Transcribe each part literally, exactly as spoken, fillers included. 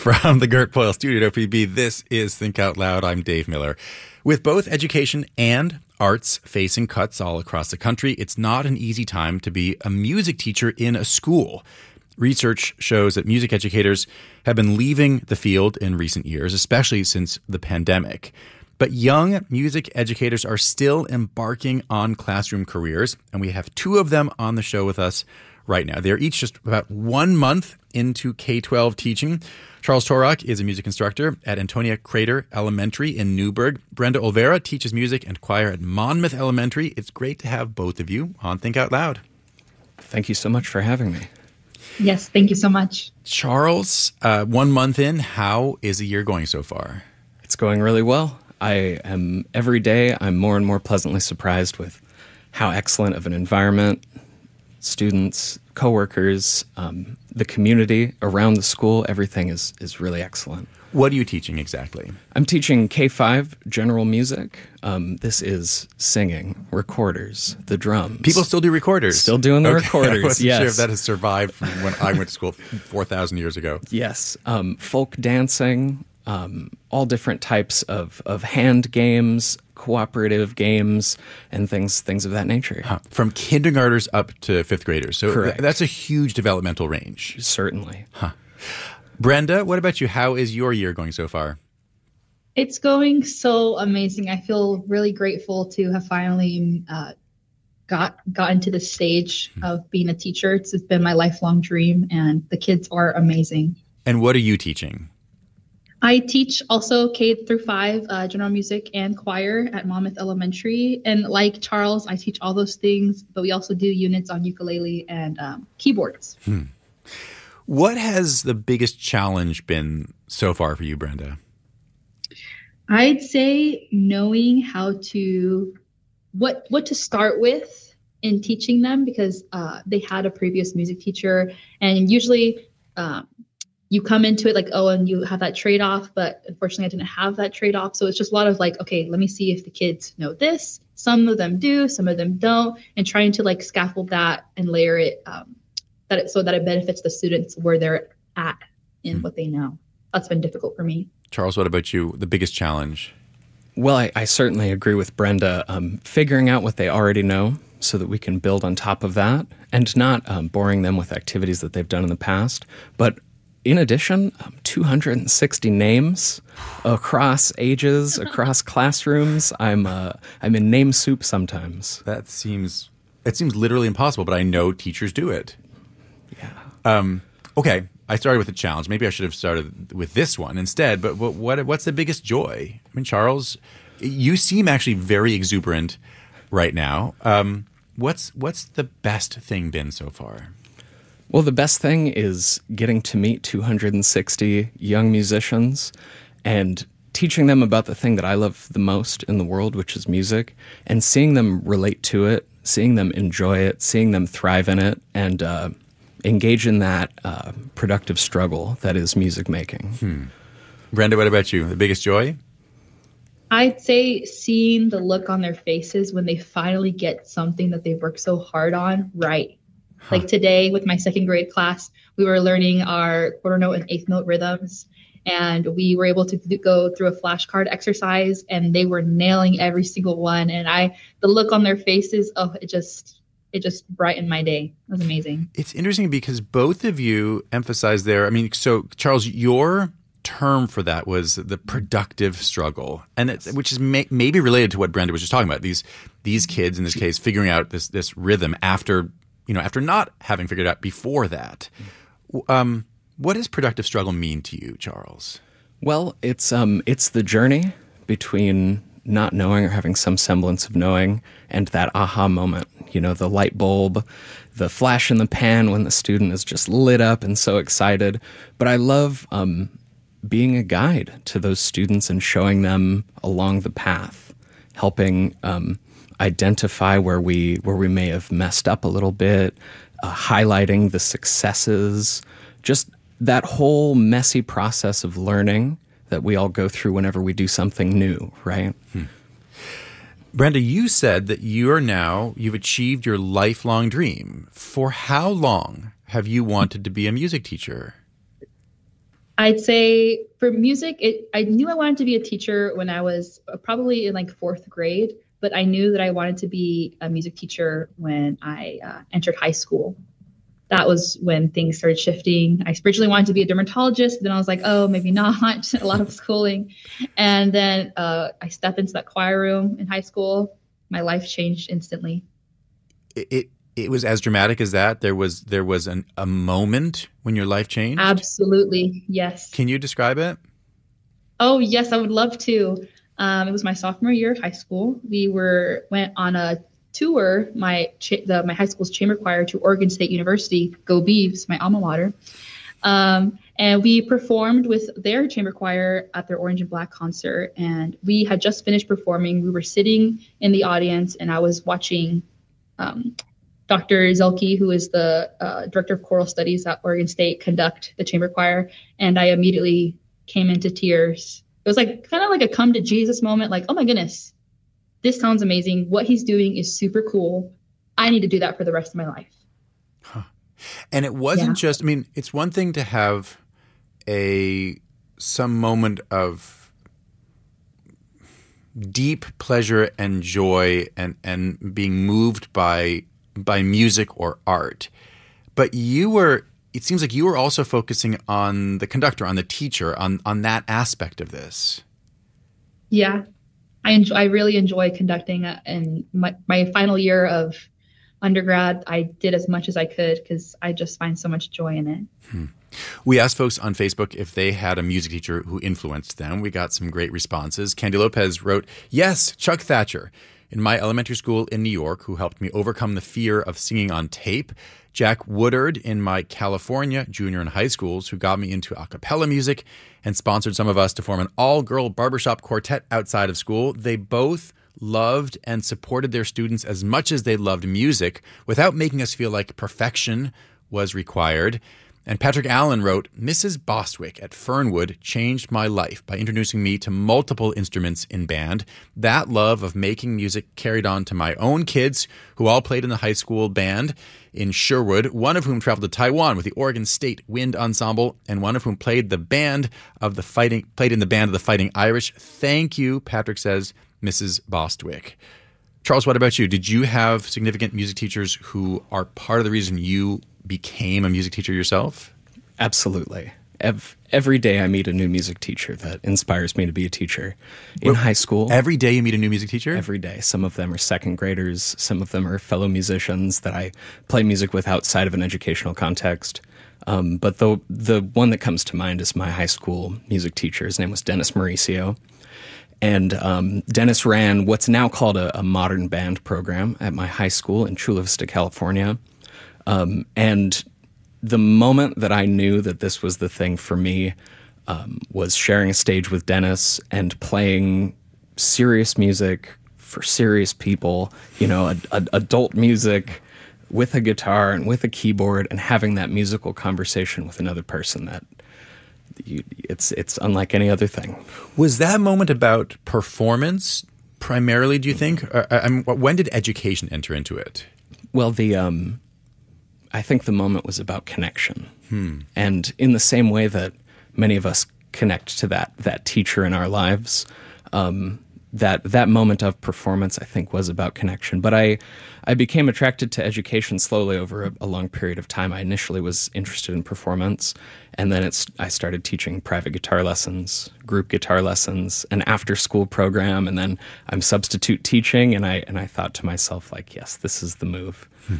From the Gert Poyle Studio at O P B, this is Think Out Loud. I'm Dave Miller. With both education and arts facing cuts all across the country, it's not an easy time to be a music teacher in a school. Research shows that music educators have been leaving the field in recent years, especially since the pandemic. But young music educators are still embarking on classroom careers, and we have two of them on the show with us right now. They're each just about one month into K twelve teaching. Charles Torok is a music instructor at Antonia Crater Elementary in Newburgh. Brenda Olvera teaches music and choir at Monmouth Elementary. It's great to have both of you on Think Out Loud. Thank you so much for having me. Yes, thank you so much. Charles, uh, one month in, how is the year going so far? It's going really well. I am, every day, I'm more and more pleasantly surprised with how excellent of an environment, students, coworkers, um, the community around the school, everything is, is really excellent. What are you teaching exactly? I'm teaching K five general music. Um, this is singing, recorders, the drums. People still do recorders. Still doing the okay. recorders, I wasn't yes. sure if that has survived from when I went to school four thousand years ago. Yes. Um, folk dancing, um, all different types of, of hand games, cooperative games, and things things of that nature. Huh. From kindergartners up to fifth graders. So Correct. th- that's a huge developmental range. Certainly. Huh. Brenda, what about you? How is your year going so far? It's going so amazing. I feel really grateful to have finally uh, got gotten to this stage of being a teacher. It's, it's been my lifelong dream, and the kids are amazing. And what are you teaching? I teach also K through five uh, general music and choir at Monmouth Elementary. And like Charles, I teach all those things, but we also do units on ukulele and um, keyboards. Hmm. What has the biggest challenge been so far for you, Brenda? I'd say knowing how to, what what to start with in teaching them, because uh, they had a previous music teacher, and usually um, you come into it like, oh, and you have that trade-off, but unfortunately I didn't have that trade-off. So it's just a lot of like, okay, let me see if the kids know this. Some of them do, some of them don't, and trying to like scaffold that and layer it um, that it, so that it benefits the students where they're at in mm. what they know. That's been difficult for me. Charles, what about you? The biggest challenge? Well, I, I certainly agree with Brenda. Um, figuring out what they already know so that we can build on top of that, and not um, boring them with activities that they've done in the past. But in addition, um, two hundred sixty names across ages, across classrooms. I'm uh, I'm in name soup sometimes. That seems it seems literally impossible, but I know teachers do it. Yeah. Um, okay. I started with a challenge. Maybe I should have started with this one instead. But what, what what's the biggest joy? I mean, Charles, you seem actually very exuberant right now. Um, what's what's the best thing been so far? Well, the best thing is getting to meet two hundred sixty young musicians and teaching them about the thing that I love the most in the world, which is music, and seeing them relate to it, seeing them enjoy it, seeing them thrive in it, and uh, engage in that uh, productive struggle that is music making. Hmm. Brenda, what about you? The biggest joy? I'd say seeing the look on their faces when they finally get something that they've worked so hard on right. Huh. Like today with my second grade class, we were learning our quarter note and eighth note rhythms, and we were able to go through a flashcard exercise, and they were nailing every single one. And I, the look on their faces, oh, it just... It just brightened my day. It was amazing. It's interesting because both of you emphasize there. I mean, so Charles, your term for that was the productive struggle, and it's, which is may, maybe related to what Brenda was just talking about. These these kids, in this case, figuring out this this rhythm after you know after not having figured it out before that. Um, what does productive struggle mean to you, Charles? Well, it's um it's the journey between not knowing or having some semblance of knowing and that aha moment, you know, the light bulb, the flash in the pan when the student is just lit up and so excited. But I love um, being a guide to those students and showing them along the path, helping um, identify where we where we may have messed up a little bit, uh, highlighting the successes, just that whole messy process of learning that we all go through whenever we do something new, right? Hmm. Brenda, you said that you are now, you've achieved your lifelong dream. For how long have you wanted to be a music teacher? I'd say for music, it, I knew I wanted to be a teacher when I was probably in like fourth grade, but I knew that I wanted to be a music teacher when I uh, entered high school. That was when things started shifting. I originally wanted to be a dermatologist, but then I was like, oh, maybe not. A lot of schooling. And then uh, I stepped into that choir room in high school. My life changed instantly. It, it it was as dramatic as that. There was there was an, a moment when your life changed. Absolutely, yes. Can you describe it? Oh, yes, I would love to. Um, it was my sophomore year of high school. We were went on a tour, my cha- the, my high school's chamber choir, to Oregon State University. Go Beavs, my alma mater. Um, and we performed with their chamber choir at their Orange and Black concert. And we had just finished performing. We were sitting in the audience, and I was watching um, Doctor Zelke, who is the uh, director of choral studies at Oregon State, conduct the chamber choir. And I immediately came into tears. It was like kind of like a come to Jesus moment, like, oh my goodness, this sounds amazing. What he's doing is super cool. I need to do that for the rest of my life. Huh. And it wasn't Yeah. just, I mean, it's one thing to have a some moment of deep pleasure and joy and, and being moved by by music or art. But you were, it seems like you were also focusing on the conductor, on the teacher, on, on that aspect of this. Yeah. I enjoy, I really enjoy conducting, uh, and my, my final year of undergrad, I did as much as I could because I just find so much joy in it. Hmm. We asked folks on Facebook if they had a music teacher who influenced them. We got some great responses. Candy Lopez wrote, yes, Chuck Thatcher in my elementary school in New York, who helped me overcome the fear of singing on tape. Jack Woodard in my California junior and high schools, who got me into a cappella music and sponsored some of us to form an all-girl barbershop quartet outside of school. They both loved and supported their students as much as they loved music without making us feel like perfection was required. And Patrick Allen wrote, Missus Bostwick at Fernwood changed my life by introducing me to multiple instruments in band. That love of making music carried on to my own kids, who all played in the high school band in Sherwood, one of whom traveled to Taiwan with the Oregon State Wind Ensemble, and one of whom played the band of the fighting played in the band of the Fighting Irish. Thank you, Patrick says, Missus Bostwick. Charles, what about you? Did you have significant music teachers who are part of the reason you became a music teacher yourself? Absolutely. Ev- every day I meet a new music teacher that inspires me to be a teacher. In Well, high school, Every day you meet a new music teacher? every day. Some of them are second graders. Some of them are fellow musicians that I play music with outside of an educational context. Um, but the the one that comes to mind is my high school music teacher. His name was Dennis Mauricio. And um, Dennis ran what's now called a, a modern band program at my high school in Chula Vista, California. Um, and the moment that I knew that this was the thing for me um, was sharing a stage with Dennis and playing serious music for serious people, you know, a, a, adult music with a guitar and with a keyboard, and having that musical conversation with another person that you, it's it's unlike any other thing. Was that moment about performance primarily, do you think? Or, I mean, when did education enter into it? Well, the um, I think the moment was about connection. Hmm. And in the same way that many of us connect to that that teacher in our lives, um, that that moment of performance, I think, was about connection. But I, I became attracted to education slowly over a, a long period of time. I initially was interested in performance, and then it's I started teaching private guitar lessons, group guitar lessons, an after-school program, and then I'm substitute teaching. And I and I thought to myself, like, yes, this is the move. Hmm.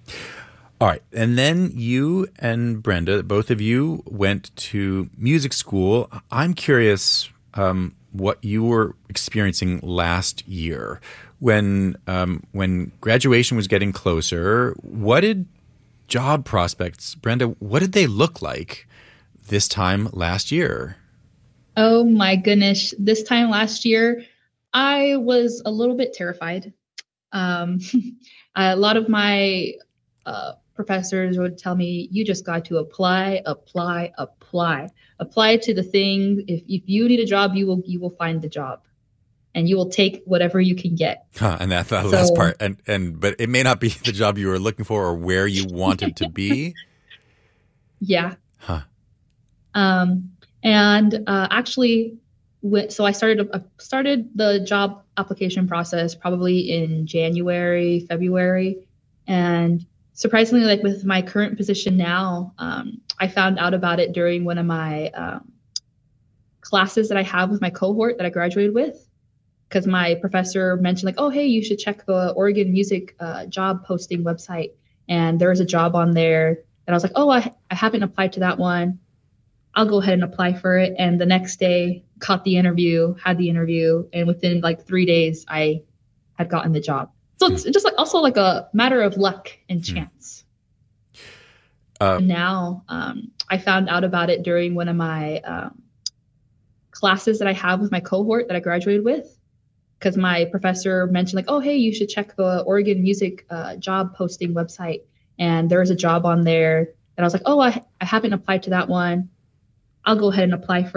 All right. And then you and Brenda, both of you went to music school. I'm curious um, what you were experiencing last year when um, when graduation was getting closer. What did job prospects, Brenda, what did they look like this time last year? Oh my goodness. This time last year, I was a little bit terrified. Um, a lot of my uh, professors would tell me, you just got to apply, apply, apply, apply to the thing. If, if you need a job, you will, you will find the job, and you will take whatever you can get. Huh, and that's the So- last part. And, and, but it may not be the job you were looking for or where you wanted to be. Yeah. Huh. Um, And uh, actually, went, so I started uh, started the job application process probably in January, February, and surprisingly, like with my current position now, um, I found out about it during one of my um, classes that I have with my cohort that I graduated with. Because my professor mentioned like, oh, hey, you should check the Oregon Music uh, job posting website. And there was a job on there. And I was like, oh, I, I haven't applied to that one. I'll go ahead and apply for it. And the next day, caught the interview, had the interview. And within like three days, I had gotten the job. So it's just like also like a matter of luck and chance. Uh, now, um, I found out about it during one of my um, classes that I have with my cohort that I graduated with. Because my professor mentioned like, oh, hey, you should check the Oregon Music uh, job posting website. And there was a job on there. And I was like, oh, I, I haven't applied to that one. I'll go ahead and apply for